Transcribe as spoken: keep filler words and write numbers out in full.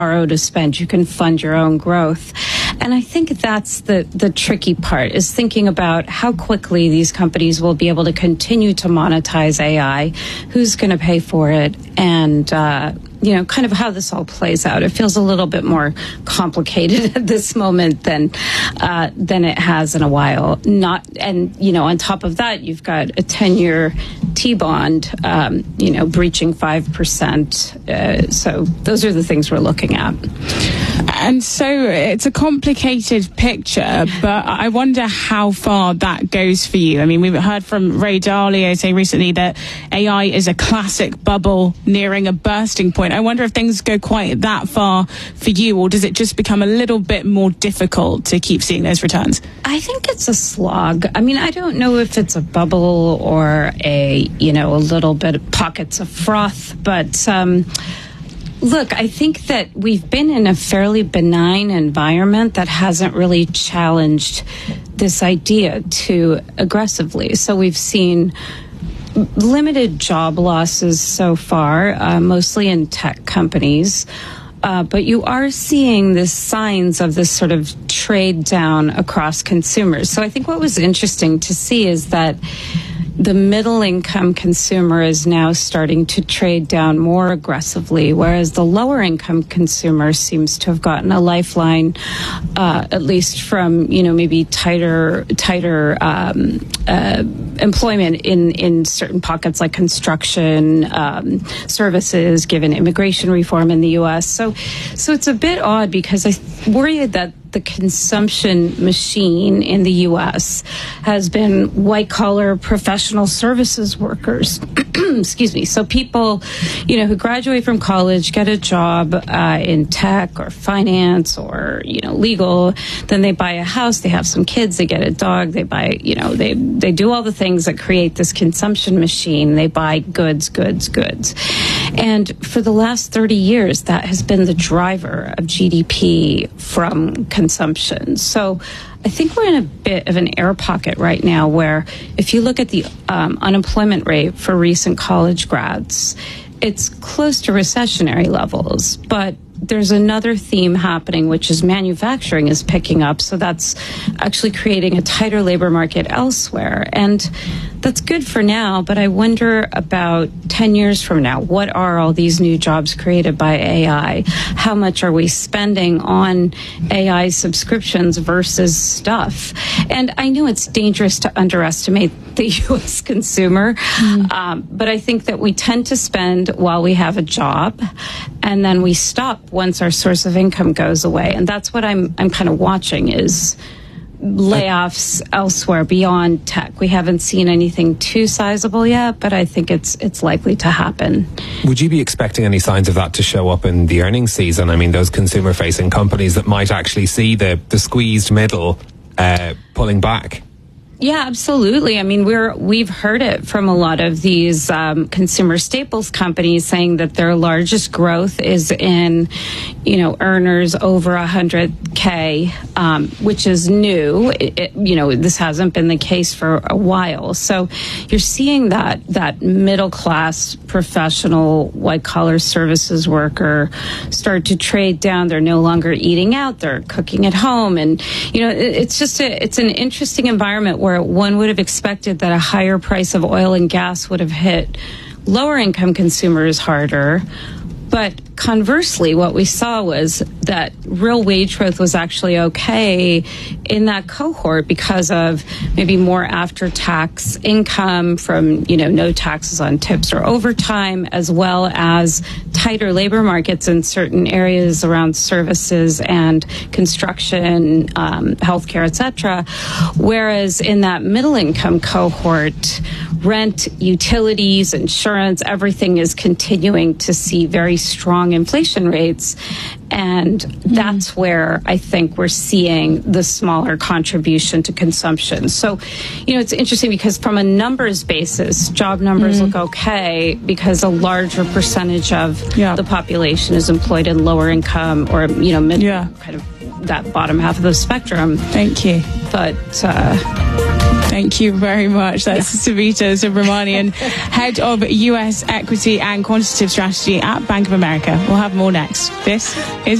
borrow to spend. You can fund your own growth. And I think that's the, the tricky part, is thinking about how quickly these companies will be able to continue to monetize A I, who's going to pay for it, and, uh, you know, kind of how this all plays out. It feels a little bit more complicated at this moment than uh, than it has in a while. Not, and, you know, on top of that, you've got a ten-year T-bond, um, you know, breaching five percent. Uh, so those are the things we're looking at. And so it's a complicated picture, but I wonder how far that goes for you. I mean, we've heard from Ray Dalio say recently that A I is a classic bubble nearing a bursting point. I wonder if things go quite that far for you, or does it just become a little bit more difficult to keep seeing those returns? I think it's a slog. I mean, I don't know if it's a bubble or a, you know, a little bit of pockets of froth, but um, look, I think that we've been in a fairly benign environment that hasn't really challenged this idea too aggressively. So we've seen limited job losses so far, uh, mostly in tech companies. Uh, but you are seeing the signs of this sort of trade down across consumers. So I think what was interesting to see is that the middle income consumer is now starting to trade down more aggressively, whereas the lower income consumer seems to have gotten a lifeline, uh, at least from, you know, maybe tighter, tighter um, uh, employment in, in certain pockets like construction, um, services, given immigration reform in the U S. So, so it's a bit odd because I worry that the consumption machine in the U S has been white-collar professional services workers. Excuse me. So people, you know, who graduate from college, get a job uh, in tech or finance or, you know, legal, then they buy a house, they have some kids, they get a dog, they buy, you know, they, they do all the things that create this consumption machine. They buy goods, goods, goods. And for the last thirty years, that has been the driver of G D P from consumption. So I think we're in a bit of an air pocket right now where if you look at the um, unemployment rate for recent college grads, it's close to recessionary levels. But there's another theme happening, which is manufacturing is picking up. So that's actually creating a tighter labor market elsewhere. And that's good for now, but I wonder about ten years from now, what are all these new jobs created by A I? How much are we spending on A I subscriptions versus stuff? And I know it's dangerous to underestimate the U S consumer, mm. um, but I think that we tend to spend while we have a job, and then we stop once our source of income goes away. And that's what I'm I'm kind of watching is layoffs elsewhere beyond tech. We haven't seen anything too sizable yet, but I think it's it's likely to happen. Would you be expecting any signs of that to show up in the earnings season? I mean, those consumer-facing companies that might actually see the, the squeezed middle uh, pulling back? Yeah, absolutely. I mean, we're, we've heard it from a lot of these um, consumer staples companies saying that their largest growth is in, you know, earners over one hundred K, um, which is new. It, it, you know, this hasn't been the case for a while. So you're seeing that, that middle-class professional white-collar services worker start to trade down. They're no longer eating out. They're cooking at home. And, you know, it, it's just a, it's an interesting environment where one would have expected that a higher price of oil and gas would have hit lower income consumers harder. But conversely, what we saw was that real wage growth was actually okay in that cohort because of maybe more after-tax income from, you know, no taxes on tips or overtime, as well as tighter labor markets in certain areas around services and construction, um, healthcare, et cetera. Whereas in that middle-income cohort, rent, utilities, insurance, everything is continuing to see very strong inflation rates. And that's mm. where I think we're seeing the smaller contribution to consumption. So, you know, it's interesting because from a numbers basis, job numbers mm. look okay because a larger percentage of yeah. the population is employed in lower income or, you know, mid, yeah. kind of that bottom half of the spectrum. Thank you. But, uh, Thank you very much. That's Savita Subramanian, Head of U S Equity and Quantitative Strategy at Bank of America. We'll have more next. This is